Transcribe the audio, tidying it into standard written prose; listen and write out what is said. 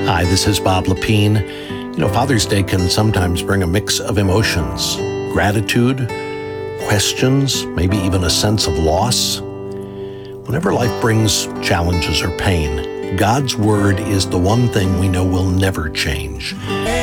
Hi, this is Bob Lepine. Father's Day can sometimes bring a mix of emotions, gratitude, questions, maybe even a sense of loss. Whenever life brings challenges or pain, God's Word is the one thing we know will never change.